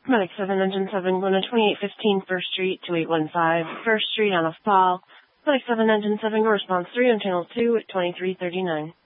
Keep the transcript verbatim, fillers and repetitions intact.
Medic seven, Engine seven, going to twenty-eight fifteen First Street, two eight one five First Street on a fall. Medic seven, Engine seven, response three on channel two at twenty-three thirty-nine.